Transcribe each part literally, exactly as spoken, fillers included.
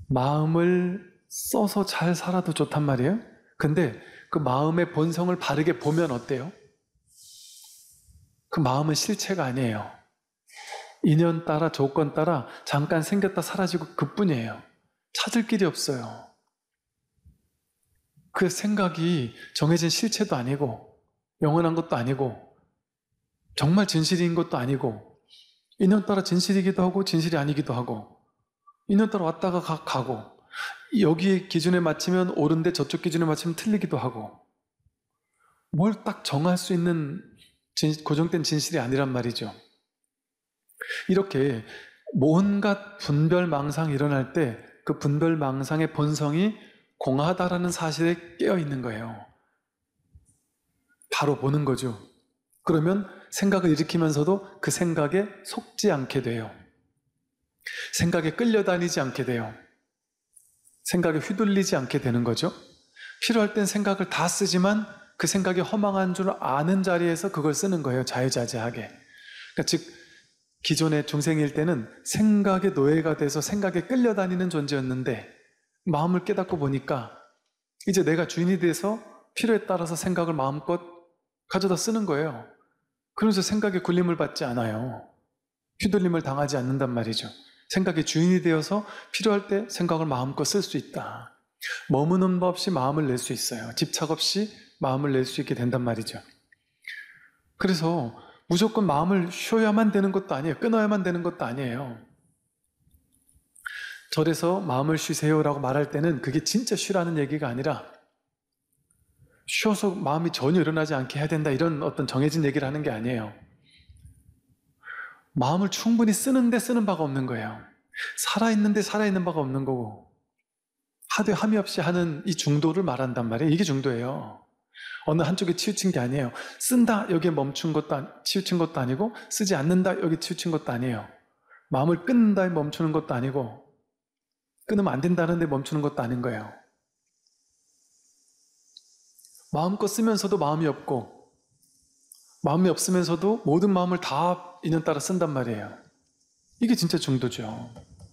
마음을 써서 잘 살아도 좋단 말이에요. 근데 그 마음의 본성을 바르게 보면 어때요? 그 마음은 실체가 아니에요. 인연 따라 조건 따라 잠깐 생겼다 사라지고 그뿐이에요. 찾을 길이 없어요. 그 생각이 정해진 실체도 아니고 영원한 것도 아니고 정말 진실인 것도 아니고 인연 따라 진실이기도 하고 진실이 아니기도 하고 인연 따라 왔다가 가, 가고 여기 기준에 맞추면 옳은데 저쪽 기준에 맞추면 틀리기도 하고 뭘 딱 정할 수 있는 진, 고정된 진실이 아니란 말이죠. 이렇게 온갖 분별망상이 일어날 때 그 분별망상의 본성이 공하다라는 사실에 깨어있는 거예요. 바로 보는 거죠. 그러면 생각을 일으키면서도 그 생각에 속지 않게 돼요. 생각에 끌려다니지 않게 돼요. 생각에 휘둘리지 않게 되는 거죠. 필요할 땐 생각을 다 쓰지만 그 생각이 허망한 줄 아는 자리에서 그걸 쓰는 거예요. 자유자재하게. 그러니까 즉 기존의 중생일 때는 생각의 노예가 돼서 생각에 끌려다니는 존재였는데 마음을 깨닫고 보니까 이제 내가 주인이 돼서 필요에 따라서 생각을 마음껏 가져다 쓰는 거예요. 그러면서 생각에 굴림을 받지 않아요. 휘둘림을 당하지 않는단 말이죠. 생각의 주인이 되어서 필요할 때 생각을 마음껏 쓸 수 있다. 머무는 법 없이 마음을 낼 수 있어요. 집착 없이 마음을 낼 수 있게 된단 말이죠. 그래서 무조건 마음을 쉬어야만 되는 것도 아니에요. 끊어야만 되는 것도 아니에요. 절에서 마음을 쉬세요라고 말할 때는 그게 진짜 쉬라는 얘기가 아니라 쉬어서 마음이 전혀 일어나지 않게 해야 된다 이런 어떤 정해진 얘기를 하는 게 아니에요. 마음을 충분히 쓰는데 쓰는 바가 없는 거예요. 살아있는데 살아있는 바가 없는 거고 하되 함이 없이 하는 이 중도를 말한단 말이에요. 이게 중도예요. 어느 한쪽에 치우친 게 아니에요. 쓴다 여기에 멈춘 것도 치우친 것도 아니고 쓰지 않는다 여기 치우친 것도 아니에요. 마음을 끊는다에 멈추는 것도 아니고 끊으면 안 된다는 데 멈추는 것도 아닌 거예요. 마음껏 쓰면서도 마음이 없고 마음이 없으면서도 모든 마음을 다 인연 따라 쓴단 말이에요. 이게 진짜 중도죠.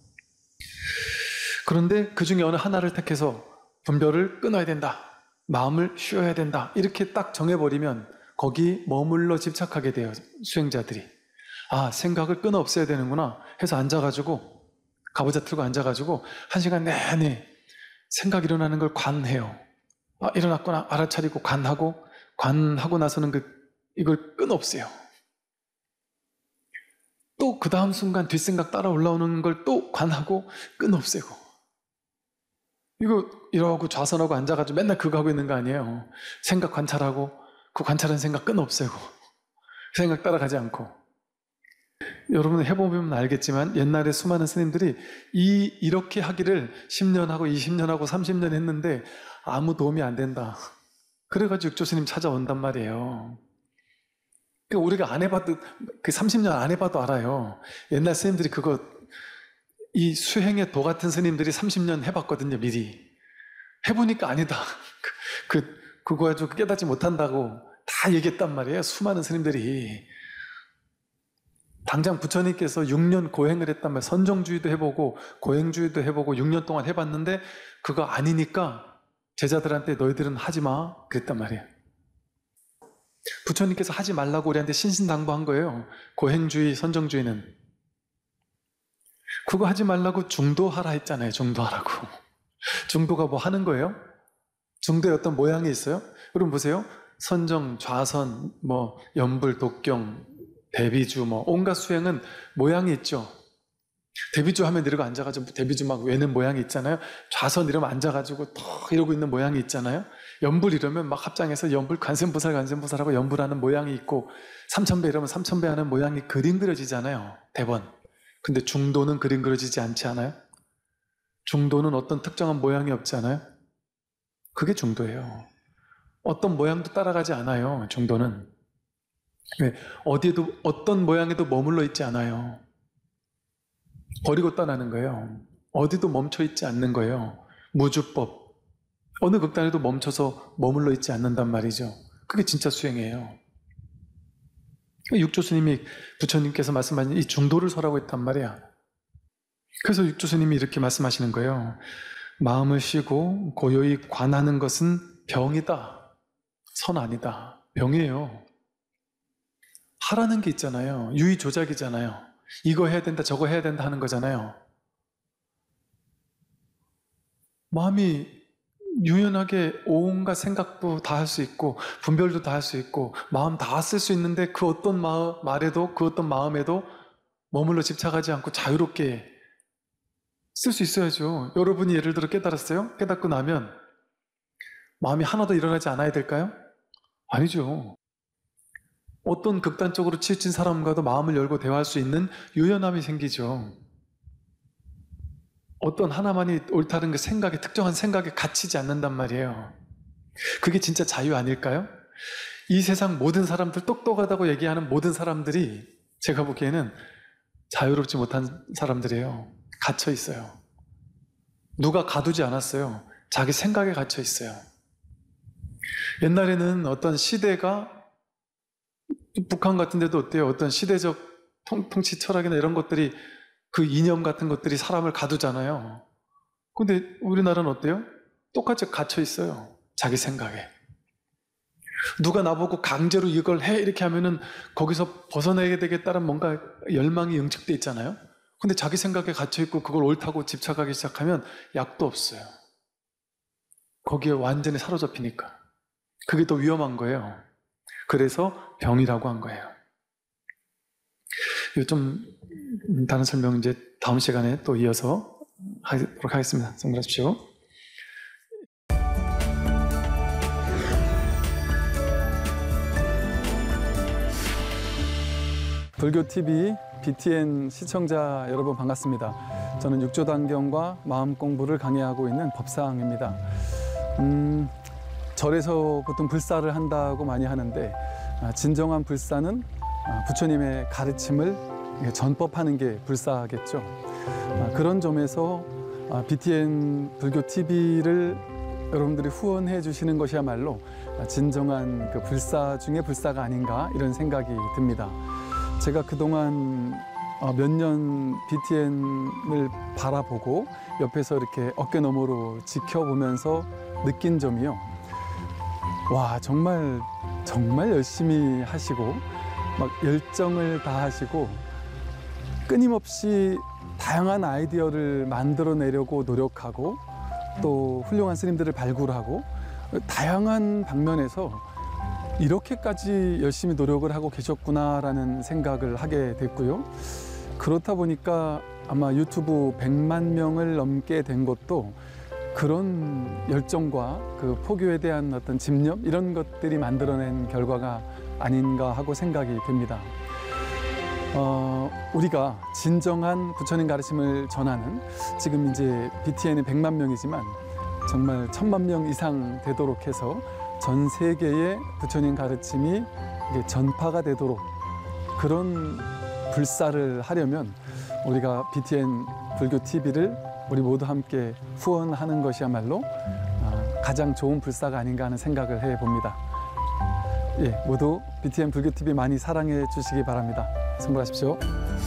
그런데 그 중에 어느 하나를 택해서 분별을 끊어야 된다. 마음을 쉬어야 된다. 이렇게 딱 정해버리면 거기 머물러 집착하게 돼요. 수행자들이. 아, 생각을 끊어 없애야 되는구나 해서 앉아가지고 가부좌 틀고 앉아가지고 한 시간 내내 생각 일어나는 걸 관해요. 아, 일어났구나 알아차리고 관하고 관하고 나서는 그 이걸 끊어 없애요. 또 그 다음 순간 뒷생각 따라 올라오는 걸 또 관하고 끊어 없애고 이거 이러고 좌선하고 앉아가지고 맨날 그거 하고 있는 거 아니에요. 생각 관찰하고 그 관찰한 생각 끊어 없애고 생각 따라가지 않고. 여러분 해보면 알겠지만 옛날에 수많은 스님들이 이, 이렇게 하기를 십 년 하고 이십 년 하고 삼십 년 했는데 아무 도움이 안 된다. 그래가지고 육조 스님 찾아온단 말이에요. 그러니까 우리가 안 해봐도 그 삼십 년 안 해봐도 알아요. 옛날 스님들이 그거 이 수행의 도 같은 스님들이 삼십 년 해봤거든요. 미리 해보니까 아니다. 그, 그 그거 가지고 깨닫지 못한다고 다 얘기했단 말이에요. 수많은 스님들이. 당장 부처님께서 육 년 고행을 했단 말이에요. 선정주의도 해보고 고행주의도 해보고 육 년 동안 해봤는데 그거 아니니까 제자들한테 너희들은 하지마 그랬단 말이에요. 부처님께서 하지 말라고 우리한테 신신당부한 거예요. 고행주의, 선정주의는. 그거 하지 말라고 중도하라 했잖아요. 중도하라고. 중도가 뭐 하는 거예요? 중도에 어떤 모양이 있어요? 여러분 보세요. 선정, 좌선, 뭐 연불, 독경, 대비주 뭐 온갖 수행은 모양이 있죠. 대비주 하면 이러고 앉아가지고 대비주 막 외는 모양이 있잖아요. 좌선 이러면 앉아가지고 턱 이러고 있는 모양이 있잖아요. 연불 이러면 막 합장해서 연불 관세음보살 관세음보살하고 연불하는 모양이 있고 삼천배 이러면 삼천배 하는 모양이 그림 그려지잖아요. 대번. 근데 중도는 그림 그려지지 않지 않아요? 중도는 어떤 특정한 모양이 없지 않아요? 그게 중도예요. 어떤 모양도 따라가지 않아요. 중도는. 왜? 어디에도 어떤 모양에도 머물러 있지 않아요. 버리고 떠나는 거예요. 어디도 멈춰 있지 않는 거예요. 무주법. 어느 극단에도 멈춰서 머물러 있지 않는단 말이죠. 그게 진짜 수행이에요. 육조 스님이 부처님께서 말씀하신 이 중도를 설하고 있단 말이야. 그래서 육조스님이 이렇게 말씀하시는 거예요. 마음을 쉬고 고요히 관하는 것은 병이다. 선 아니다. 병이에요. 하라는 게 있잖아요. 유의 조작이잖아요. 이거 해야 된다, 저거 해야 된다 하는 거잖아요. 마음이 유연하게 온갖 생각도 다 할 수 있고 분별도 다 할 수 있고 마음 다 쓸 수 있는데 그 어떤 마음, 말에도 그 어떤 마음에도 머물러 집착하지 않고 자유롭게 쓸 수 있어야죠. 여러분이 예를 들어 깨달았어요? 깨닫고 나면 마음이 하나도 일어나지 않아야 될까요? 아니죠. 어떤 극단적으로 치우친 사람과도 마음을 열고 대화할 수 있는 유연함이 생기죠. 어떤 하나만이 옳다는 그 생각에, 특정한 생각에 갇히지 않는단 말이에요. 그게 진짜 자유 아닐까요? 이 세상 모든 사람들, 똑똑하다고 얘기하는 모든 사람들이 제가 보기에는 자유롭지 못한 사람들이에요. 갇혀 있어요. 누가 가두지 않았어요. 자기 생각에 갇혀 있어요. 옛날에는 어떤 시대가, 북한 같은 데도 어때요? 어떤 시대적 통, 통치 철학이나 이런 것들이, 그 이념 같은 것들이 사람을 가두잖아요. 근데 우리나라는 어때요? 똑같이 갇혀 있어요. 자기 생각에. 누가 나보고 강제로 이걸 해 이렇게 하면은 거기서 벗어나야 되겠다는 뭔가 열망이 응축돼 있잖아요. 근데 자기 생각에 갇혀 있고 그걸 옳다고 집착하기 시작하면 약도 없어요. 거기에 완전히 사로잡히니까. 그게 더 위험한 거예요. 그래서 병이라고 한 거예요. 이거 좀 다른 설명 이제 다음 시간에 또 이어서 하도록 하겠습니다. 성불하십시오. 불교티비 비티엔 시청자 여러분 반갑습니다. 저는 육조단경과 마음공부를 강의하고 있는 법상입니다. 음, 절에서 보통 불사를 한다고 많이 하는데 진정한 불사는 부처님의 가르침을 전법하는 게 불사겠죠. 그런 점에서 비티엔 불교티비를 여러분들이 후원해 주시는 것이야말로 진정한 그 불사 중에 불사가 아닌가 이런 생각이 듭니다. 제가 그동안 몇 년 비티엔을 바라보고 옆에서 이렇게 어깨너머로 지켜보면서 느낀 점이요. 와, 정말 정말 열심히 하시고 막 열정을 다하시고 끊임없이 다양한 아이디어를 만들어내려고 노력하고 또 훌륭한 스님들을 발굴하고 다양한 방면에서 이렇게까지 열심히 노력을 하고 계셨구나라는 생각을 하게 됐고요. 그렇다 보니까 아마 유튜브 백만 명을 넘게 된 것도 그런 열정과 그 포교에 대한 어떤 집념 이런 것들이 만들어낸 결과가 아닌가 하고 생각이 됩니다. 어, 우리가 진정한 부처님 가르침을 전하는 지금 이제 비티엔이 백만 명이지만 정말 천만 명 이상 되도록 해서 전 세계의 부처님 가르침이 전파가 되도록 그런 불사를 하려면 우리가 비티엔 불교티비를 우리 모두 함께 후원하는 것이야말로 가장 좋은 불사가 아닌가 하는 생각을 해봅니다. 예, 모두 비티엔 불교티비 많이 사랑해 주시기 바랍니다. 성불하십시오.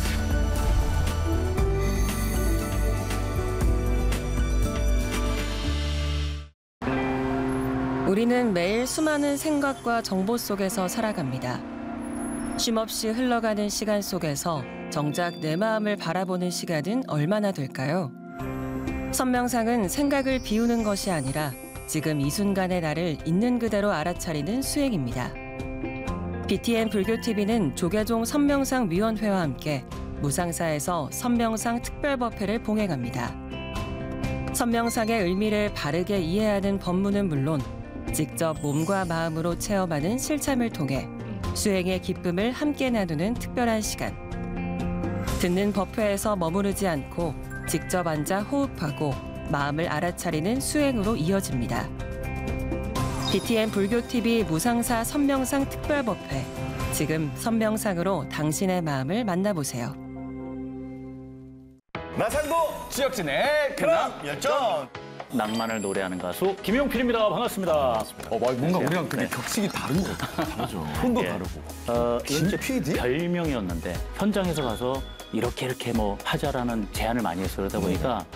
우리는 매일 수많은 생각과 정보 속에서 살아갑니다. 쉼없이 흘러가는 시간 속에서 정작 내 마음을 바라보는 시간은 얼마나 될까요? 선명상은 생각을 비우는 것이 아니라 지금 이 순간의 나를 있는 그대로 알아차리는 수행입니다. 비티엔 불교티비는 조계종 선명상 위원회와 함께 무상사에서 선명상 특별법회를 봉행합니다. 선명상의 의미를 바르게 이해하는 법문은 물론 직접 몸과 마음으로 체험하는 실참을 통해 수행의 기쁨을 함께 나누는 특별한 시간. 듣는 법회에서 머무르지 않고 직접 앉아 호흡하고 마음을 알아차리는 수행으로 이어집니다. 비티엔 불교티비 무상사 선명상 특별법회. 지금 선명상으로 당신의 마음을 만나보세요. 마산구 지역진의 근황 열정. 낭만을 노래하는 가수 김용필입니다. 반갑습니다. 어, 뭔가 우리랑 되게 네. 격식이 다른 것 같아요. 다르죠. 톤도 예. 다르고. 어, 이건 이제 김 피디? 별명이었는데 현장에서 가서 이렇게 이렇게 뭐 하자라는 제안을 많이 해서 그러다 보니까